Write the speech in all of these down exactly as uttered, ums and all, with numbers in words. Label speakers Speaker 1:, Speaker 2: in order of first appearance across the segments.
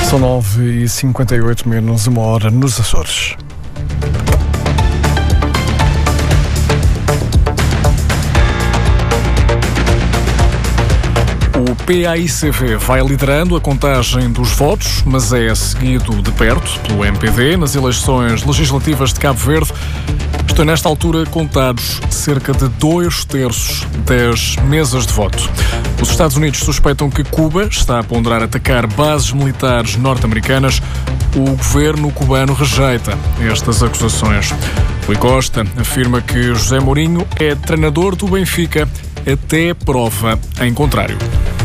Speaker 1: São nove e cinquenta e oito, menos uma hora nos Açores. O P A I C V vai liderando a contagem dos votos, mas é seguido de perto pelo M P D nas eleições legislativas de Cabo Verde. Estão nesta altura contados cerca de dois terços das mesas de voto. Os Estados Unidos suspeitam que Cuba está a ponderar atacar bases militares norte-americanas. O governo cubano rejeita estas acusações. Rui Costa afirma que José Mourinho é treinador do Benfica até prova em contrário.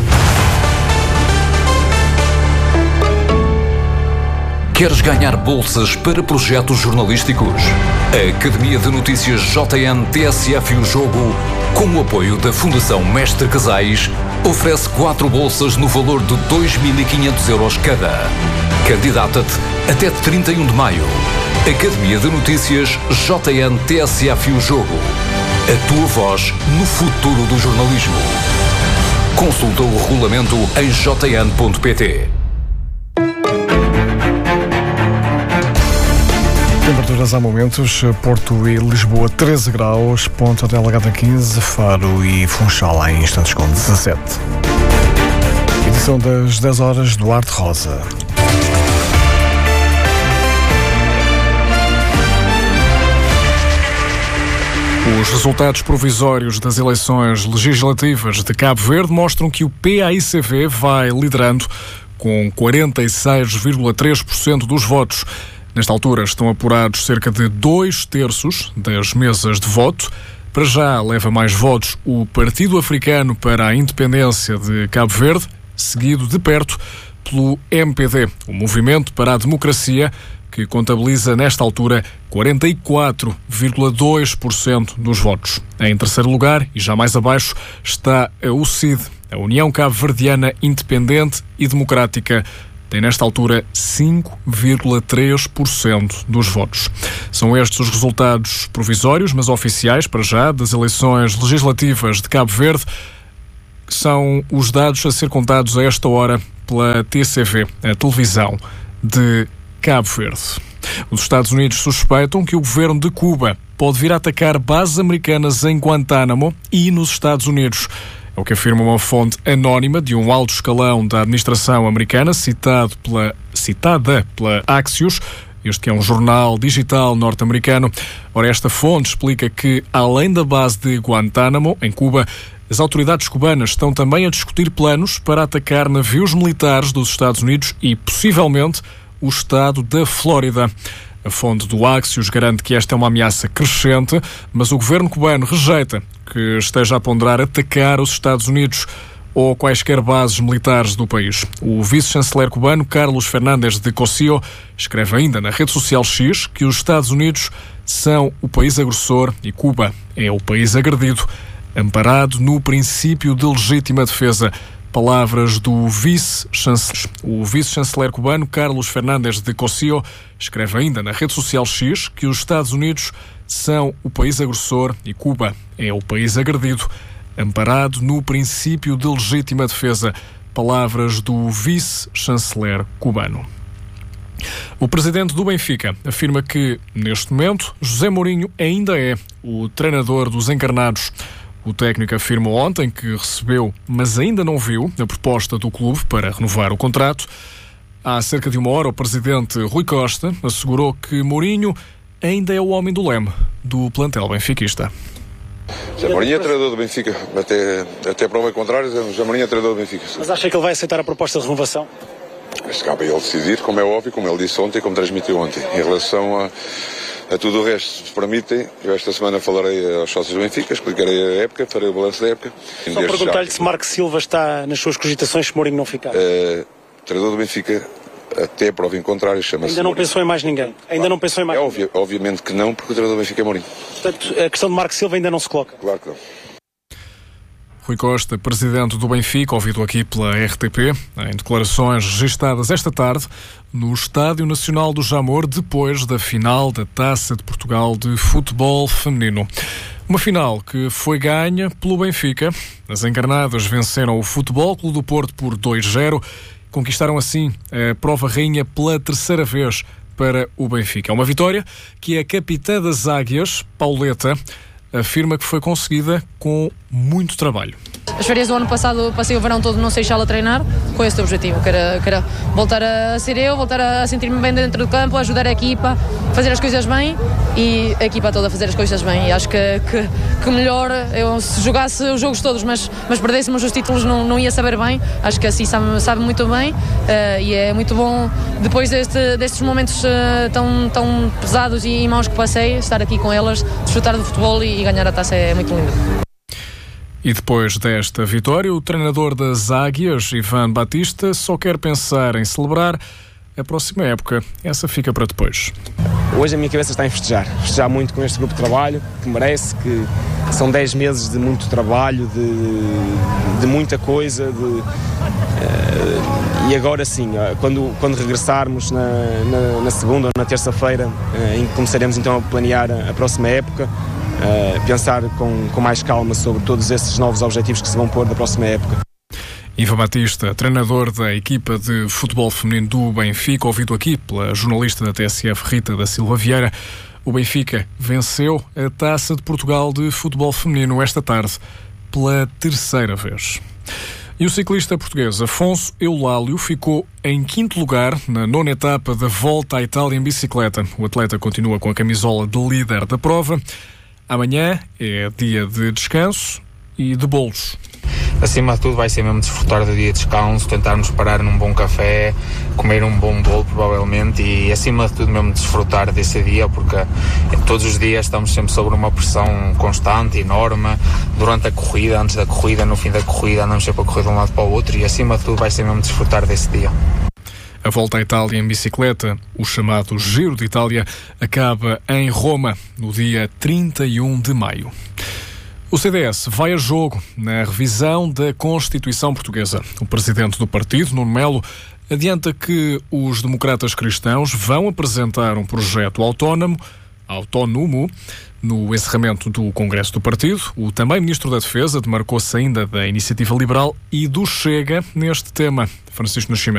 Speaker 2: Queres ganhar bolsas para projetos jornalísticos? A Academia de Notícias J N T S F e o Jogo, com o apoio da Fundação Mestre Casais, oferece quatro bolsas no valor de dois mil e quinhentos euros cada. Candidata-te até trinta e um de maio. Academia de Notícias J N T S F e o Jogo. A tua voz no futuro do jornalismo. Consulta o regulamento em j n ponto p t.
Speaker 1: Temperaturas há momentos, Porto e Lisboa treze graus, Ponta Delgada quinze, Faro e Funchal em instantes com dezassete. Edição das dez horas, Duarte Rosa. Os resultados provisórios das eleições legislativas de Cabo Verde mostram que o P A I C V vai liderando com quarenta e seis vírgula três por cento dos votos. Nesta altura estão apurados cerca de dois terços das mesas de voto. Para já leva mais votos o Partido Africano para a Independência de Cabo Verde, seguido de perto pelo M P D, o Movimento para a Democracia, que contabiliza nesta altura quarenta e quatro vírgula dois por cento dos votos. Em terceiro lugar, e já mais abaixo, está a U C I D, a União Cabo-Verdiana Independente e Democrática, tem nesta altura cinco vírgula três por cento dos votos. São estes os resultados provisórios, mas oficiais para já, das eleições legislativas de Cabo Verde. São os dados a ser contados a esta hora pela T C V, a televisão de Cabo Verde. Os Estados Unidos suspeitam que o governo de Cuba pode vir a atacar bases americanas em Guantánamo e nos Estados Unidos. É o que afirma uma fonte anónima de um alto escalão da administração americana, citado pela, citada pela Axios, este que é um jornal digital norte-americano. Ora, esta fonte explica que, além da base de Guantánamo, em Cuba, as autoridades cubanas estão também a discutir planos para atacar navios militares dos Estados Unidos e, possivelmente, o estado da Flórida. A fonte do Axios garante que esta é uma ameaça crescente, mas o governo cubano rejeita que esteja a ponderar atacar os Estados Unidos ou quaisquer bases militares do país. O vice-chanceler cubano, Carlos Fernández de Cosío, escreve ainda na rede social X que os Estados Unidos são o país agressor e Cuba é o país agredido, amparado no princípio de legítima defesa. Palavras do vice-chanceler. O vice-chanceler cubano, Carlos Fernández de Cosío, escreve ainda na rede social X que os Estados Unidos são o país agressor e Cuba é o país agredido, amparado no princípio de legítima defesa. Palavras do vice-chanceler cubano. O presidente do Benfica afirma que, neste momento, José Mourinho ainda é o treinador dos encarnados. O técnico afirmou ontem que recebeu, mas ainda não viu, a proposta do clube para renovar o contrato. Há cerca de uma hora, o presidente Rui Costa assegurou que Mourinho ainda é o homem do leme do plantel benfiquista.
Speaker 3: José Mourinho é treinador do Benfica, até, até prova contrária, José Mourinho é treinador do Benfica.
Speaker 4: Mas acha que ele vai aceitar a proposta de renovação?
Speaker 3: Mas cabe a ele decidir, como é óbvio, como ele disse ontem e como transmitiu ontem. Em relação a... A tudo o resto, se permitem, eu esta semana falarei aos sócios do Benfica, explicarei a época, farei o balanço da época.
Speaker 4: Só perguntar-lhe se Marco Silva está nas suas cogitações se Mourinho não ficar.
Speaker 3: Uh, treinador do Benfica, até a prova em contrário, chama-se
Speaker 4: Ainda não
Speaker 3: Mourinho.
Speaker 4: Pensou em mais ninguém? Ainda
Speaker 3: claro.
Speaker 4: não pensou em mais
Speaker 3: é
Speaker 4: ninguém?
Speaker 3: Óbvio, obviamente que não, porque o treinador do Benfica é Mourinho.
Speaker 4: Portanto, a questão de Marco Silva ainda não se coloca?
Speaker 3: Claro que não.
Speaker 1: Rui Costa, presidente do Benfica, ouvido aqui pela R T P, em declarações registadas esta tarde no Estádio Nacional do Jamor, depois da final da Taça de Portugal de futebol feminino. Uma final que foi ganha pelo Benfica. As encarnadas venceram o Futebol Clube do Porto por dois a zero, conquistaram assim a prova rainha pela terceira vez para o Benfica. É uma vitória que a capitã das Águias, Pauleta, afirma que foi conseguida com muito trabalho.
Speaker 5: As férias do ano passado passei o verão todo no Seixal a treinar com esse objetivo, que era, que era voltar a ser eu, voltar a sentir-me bem dentro do campo, ajudar a equipa, fazer as coisas bem e a equipa toda a fazer as coisas bem. E acho que, que, que melhor, eu se jogasse os jogos todos, mas, mas perdêssemos os títulos não, não ia saber bem. Acho que assim sabe, sabe muito bem uh, e é muito bom, depois deste, destes momentos uh, tão, tão pesados e, e maus que passei, estar aqui com elas, desfrutar do futebol e, e ganhar a taça é muito lindo.
Speaker 1: E depois desta vitória, o treinador das Águias, Ivan Batista, só quer pensar em celebrar a próxima época. Essa fica para depois.
Speaker 6: Hoje a minha cabeça está em festejar. Festejar muito com este grupo de trabalho, que merece, que são dez meses de muito trabalho, de, de muita coisa, de, uh, e agora sim, quando, quando regressarmos na, na, na segunda ou na terça-feira, uh, em que começaremos então a planear a, a próxima época, Uh, pensar com, com mais calma sobre todos esses novos objetivos que se vão pôr da próxima época.
Speaker 1: Ivan Batista, treinador da equipa de futebol feminino do Benfica, ouvido aqui pela jornalista da T S F, Rita da Silva Vieira. O Benfica venceu a Taça de Portugal de futebol feminino esta tarde pela terceira vez. E o ciclista português Afonso Eulálio ficou em quinto lugar na nona etapa da Volta à Itália em bicicleta. O atleta continua com a camisola de líder da prova. Amanhã é dia de descanso e de bolos.
Speaker 7: Acima de tudo vai ser mesmo desfrutar do dia de descanso, tentarmos parar num bom café, comer um bom bolo provavelmente e acima de tudo mesmo desfrutar desse dia, porque todos os dias estamos sempre sobre uma pressão constante, enorme, durante a corrida, antes da corrida, no fim da corrida, andamos sempre a correr de um lado para o outro e acima de tudo vai ser mesmo desfrutar desse dia.
Speaker 1: A Volta à Itália em bicicleta, o chamado Giro de Itália, acaba em Roma, no dia trinta e um de maio. O C D S vai a jogo na revisão da Constituição Portuguesa. O presidente do partido, Nuno Melo, adianta que os democratas cristãos vão apresentar um projeto autónomo, autónomo no encerramento do Congresso do Partido. O também Ministro da Defesa demarcou-se ainda da Iniciativa Liberal e do Chega neste tema. Francisco Nascimento.